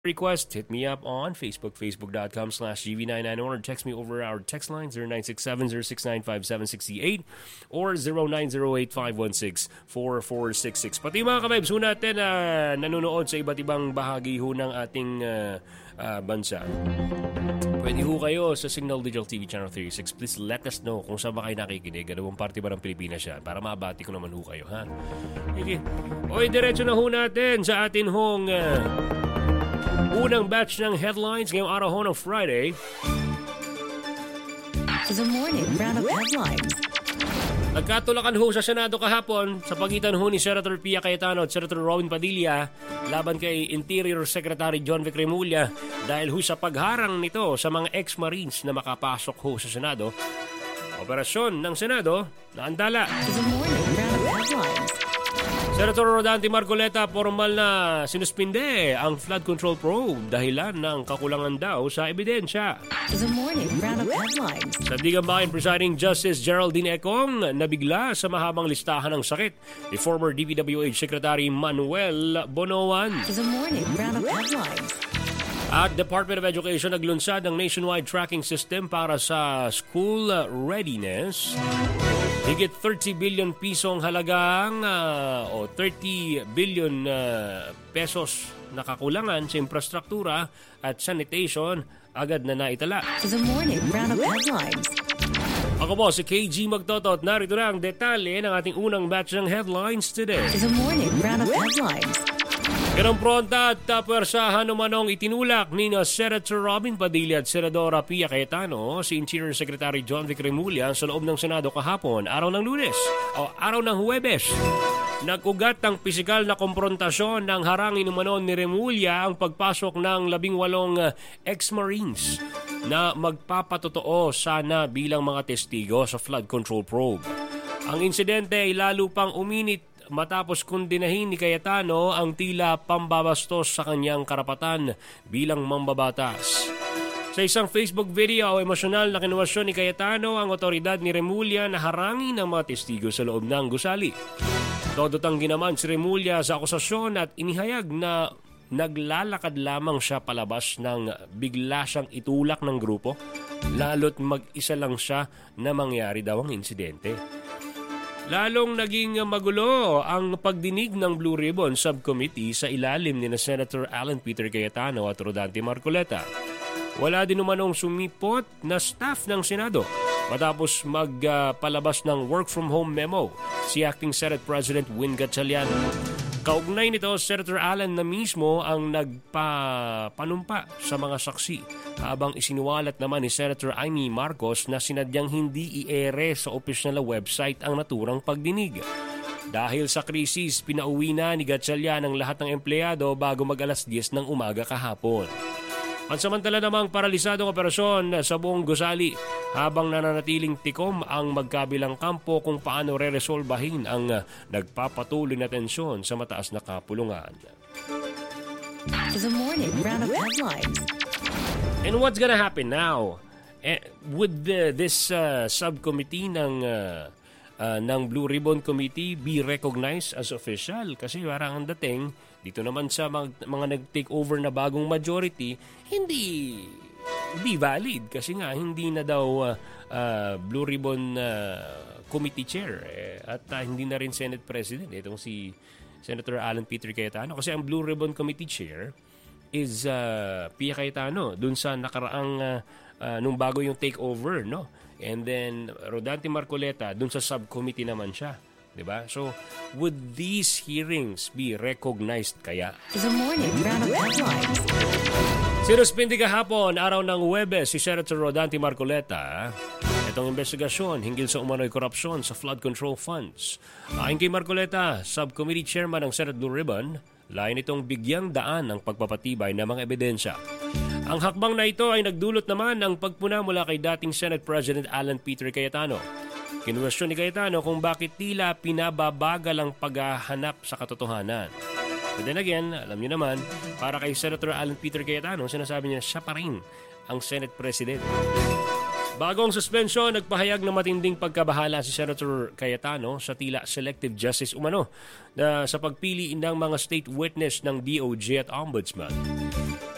request, hit me up on Facebook, facebook.com/gv991, or text me over our text line 0967-0695768 or 0908-516-4466. Pati mga kabibs ho natin na nanonood sa iba't ibang bahagi ho ng ating bansa. Pwede ho kayo sa Signal Digital TV Channel 36. Please let us know kung saan ba kayo nakikinig. Anong parte ba ng Pilipinas yan? Para mabati ko naman ho kayo, ha? Okay. O, diretso na ho natin sa atin hong unang batch ng headlines ngayong araw ho ng Friday. The morning round of headlines. Nagkatulakan ho sa Senado kahapon sa pagitan ho ni Senator Pia Cayetano at Senator Robin Padilla laban kay Interior Secretary John Vic Remulla dahil ho sa pagharang nito sa mga ex-Marines na makapasok ho sa Senado. Operasyon ng Senado na andala. The morning round of headlines. Senator Rodante Marcoleta formal na sinuspinde ang flood control probe dahilan ng kakulangan daw sa ebidensya. The morning round of headlines. Sa Digambayan Presiding Justice Geraldine Econg nabigla sa mahabang listahan ng sakit ni former DPWH Secretary Manuel Bonoan. The morning round of headlines. At Department of Education naglunsad ng nationwide tracking system para sa school readiness. Higit 30 billion pisong halagang o 30 billion pesos na kakulangan sa infrastruktura at sanitation agad na naitala. The morning round of headlines. Ako po si KG Magtotot. Narito na ang detalye ng ating unang batch ng headlines today. The morning round of headlines. Kinampronta at puwersahan umanong itinulak ni Senator Robin Padilla at Senadora Pia Cayetano si Interior Secretary John Vic Remulla sa loob ng Senado kahapon, araw ng Lunes o araw ng Huwebes. Nag-ugat ng pisikal na komprontasyon ng harangin umanon ni Remulla ang pagpasok ng 18 ex-Marines na magpapatotoo sana bilang mga testigo sa flood control probe. Ang insidente ay lalo pang uminit matapos kundinahin ni Cayetano ang tila pambabastos sa kanyang karapatan bilang mambabatas. Sa isang Facebook video, emosyonal na kinuwasyon ni Cayetano ang otoridad ni Remulla na harangin ang mga testigo sa loob ng gusali. Todotanggi naman si Remulla sa akusasyon at inihayag na naglalakad lamang siya palabas ng bigla siyang itulak ng grupo, lalo't mag-isa lang siya na mangyari daw ang insidente. Lalong naging magulo ang pagdinig ng Blue Ribbon Subcommittee sa ilalim ni Senator Alan Peter Cayetano at Rodante Marcoleta. Wala din umanong sumipot na staff ng Senado matapos magpalabas ng work from home memo si Acting Senate President Win Gatchalian. Kaugnay nito, Senator Alan na mismo ang nagpapanumpa sa mga saksi habang isinuwalat naman ni Senator Amy Marcos na sinadyang hindi i-ere sa opisyal na website ang naturang pagdinig. Dahil sa krisis, pinauwi na ni Gatchalian ang lahat ng empleyado bago mag-alas 10 ng umaga kahapon. Pansamantala namang paralisadong operasyon sa buong gusali habang nananatiling tikom ang magkabilang kampo kung paano re-resolbahin ang nagpapatuloy na tensyon sa mataas na kapulungan. The morning round of headlines. And what's gonna happen now? Would this subcommittee ng Blue Ribbon Committee be recognized as official? Kasi parang ang dating dito naman sa mga nag-take over na bagong majority, hindi valid kasi nga hindi na daw Blue Ribbon Committee Chair at hindi na rin Senate President itong si Senator Alan Peter Cayetano kasi ang Blue Ribbon Committee Chair is Pia Cayetano dun sa nakaraang nung bago yung takeover, no? And then Rodante Marcoleta dun sa subcommittee naman siya. Diba? So, would these hearings be recognized kaya? The morning round of headlines. Sinuspindi kahapon, araw ng Huwebes, si Senator Rodante Marcoleta itong investigasyon hinggil sa umano'y korupsyon sa flood control funds. Ayon kay Marcoleta, Subcommittee Chairman ng Senate Blue Ribbon, lain itong bigyang daan ang pagpapatibay ng mga ebidensya. Ang hakbang na ito ay nagdulot naman ng pagpuna mula kay dating Senate President Alan Peter Cayetano. Kinuwestiyon ni Cayetano kung bakit tila pinababagal ang paghahanap sa katotohanan. But then again, alam niyo naman, para kay Senator Alan Peter Cayetano, sinasabi niya siya pa rin ang Senate President. Bago ang suspensyon, nagpahayag ng matinding pagkabahala si Senator Cayetano sa tila selective justice umano na sa pagpili ng mga state witness ng DOJ at Ombudsman.